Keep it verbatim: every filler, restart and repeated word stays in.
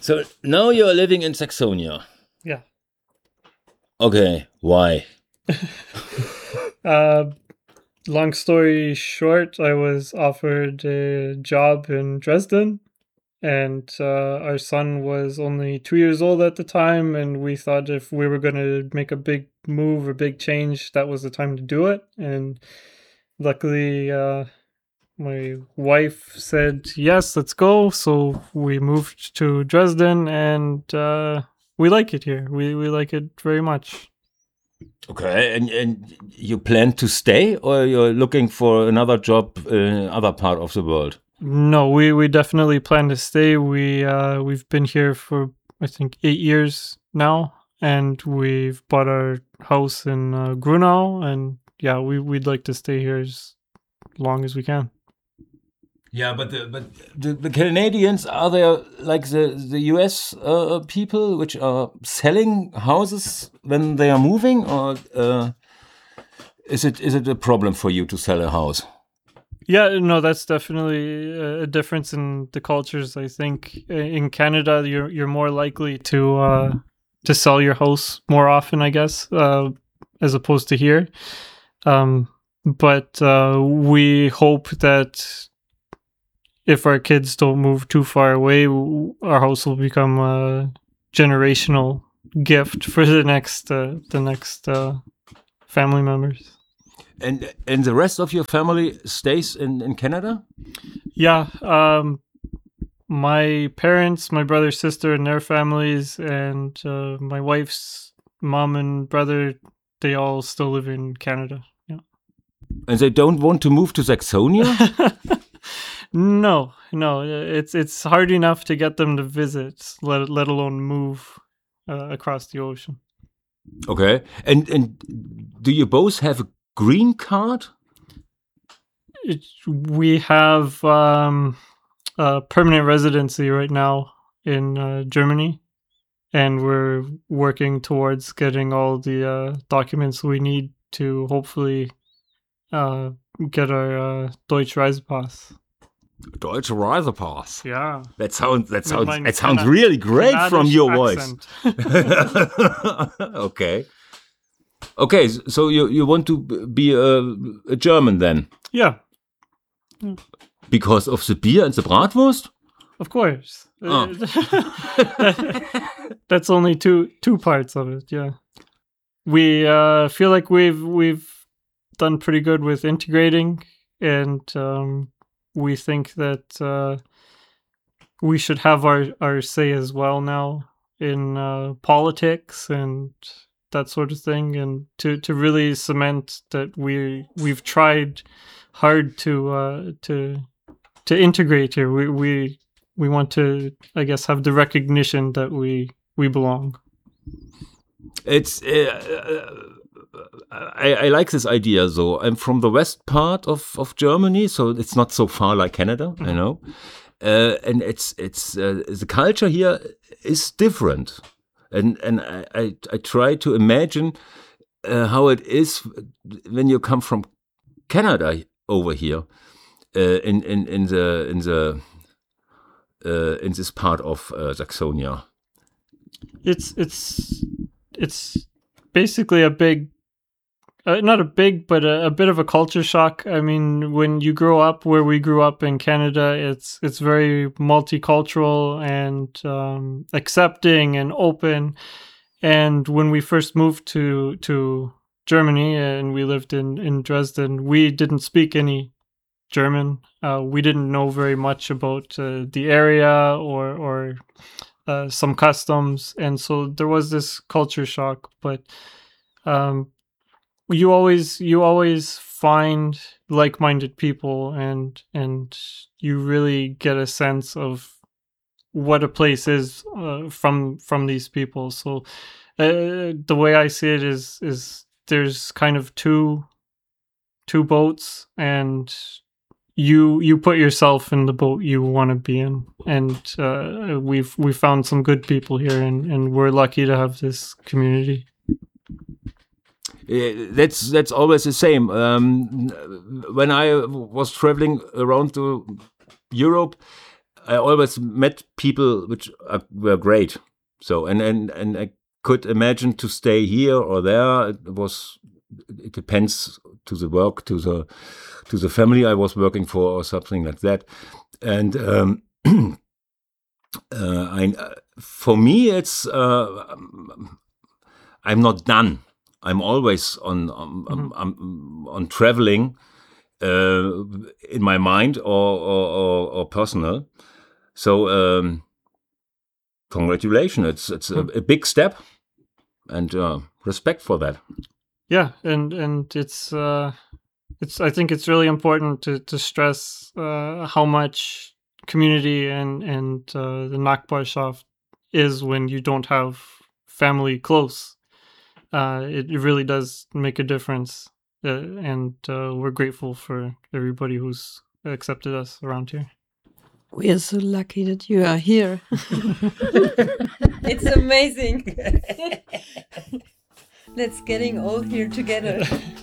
So now you are living in Saxonia. Yeah. Okay, why? uh, long story short, I was offered a job in Dresden, and uh, our son was only two years old at the time, and we thought if we were going to make a big move or big change, that was the time to do it. And luckily, uh, my wife said, yes, let's go. So we moved to Dresden, and uh, we like it here. We, we like it very much. Okay, and, and you plan to stay, or you're looking for another job in other part of the world? No, we, we definitely plan to stay. We uh we've been here for I think eight years now, and we've bought our house in uh, Grunau, and yeah, we we'd like to stay here as long as we can. Yeah, but the, but the, the Canadians, are they like the the U S uh, people which are selling houses when they are moving, or uh, is it is it a problem for you to sell a house? Yeah, no, that's definitely a difference in the cultures. I think in Canada, you're you're more likely to uh, to sell your house more often, I guess, uh, as opposed to here. Um, but uh, we hope that if our kids don't move too far away, our house will become a generational gift for the next uh, the next uh, family members. And and the rest of your family stays in, in Canada? Yeah, um, my parents, my brother, sister, and their families, and uh, my wife's mom and brother, they all still live in Canada. Yeah. And they don't want to move to Saxonia? No, no, it's it's hard enough to get them to visit, let let alone move uh, across the ocean. Okay, and and do you both have a green card? It, we have um, a permanent residency right now in uh, Germany, and we're working towards getting all the uh, documents we need to hopefully uh, get our uh, Deutsche Reisepass. Deutsche Reisepass. Yeah, that sounds that With sounds my that sounds Cana- really great from Canadish your accent. voice. Okay, okay. So you you want to be a, a German then? Yeah, Because of the beer and the bratwurst? of course. Oh. That's only two two parts of it. Yeah, we uh, feel like we've we've done pretty good with integrating, and um, we think that uh, we should have our, our say as well now in uh, politics and that sort of thing, and to, to really cement that we we've tried hard to uh, to to integrate here. We we we want to, I guess, have the recognition that we we belong. It's uh, I, I like this idea. So I'm from the west part of, of Germany, so it's not so far like Canada, mm-hmm. I know. Uh, and it's it's uh, the culture here is different, and and I I, I try to imagine uh, how it is when you come from Canada over here uh, in in in the in the uh, in this part of uh, Saxonia. It's it's it's basically a big. Uh, not a big, but a, a bit of a culture shock. I mean, when you grow up where we grew up in Canada, it's it's very multicultural and um, accepting and open. And when we first moved to to Germany and we lived in, in Dresden, we didn't speak any German. Uh, we didn't know very much about uh, the area or or uh, some customs, and so there was this culture shock. But um, you always you always find like-minded people, and and you really get a sense of what a place is uh, from from these people. So uh, the way I see it is is there's kind of two two boats, and you you put yourself in the boat you want to be in, and uh, we've we found some good people here, and, and we're lucky to have this community. Uh, that's that's always the same. Um, when I was traveling around to Europe, I always met people which are, were great. So and, and and I could imagine to stay here or there. It was it depends to the work, to the to the family I was working for or something like that. And um, uh, I, for me, it's uh, I'm not done. I'm always on on, mm-hmm. on, on traveling uh, in my mind or or, or, or personal. So um, congratulations! It's it's mm-hmm. a, a big step, and uh, respect for that. Yeah, and and it's uh, it's I think it's really important to to stress uh, how much community and and uh, the Nachbarschaft is when you don't have family close. Uh, it, it really does make a difference, uh, and uh, we're grateful for everybody who's accepted us around here. We are so lucky that you are here. It's amazing. Let's getting all here together.